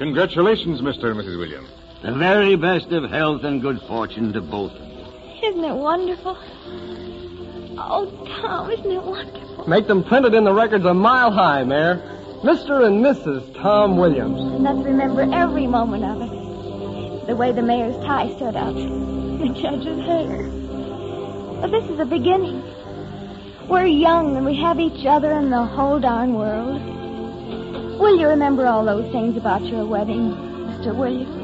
Congratulations, Mr. and Mrs. Williams. The very best of health and good fortune to both of you. Isn't it wonderful? Oh, Tom, isn't it wonderful? Make them printed in the records a mile high, Mayor. Mr. and Mrs. Tom Williams. And let's remember every moment of it. The way the mayor's tie stood up. The judge's hair. But this is the beginning. We're young and we have each other and the whole darn world. Will you remember all those things about your wedding, Mr. Williams?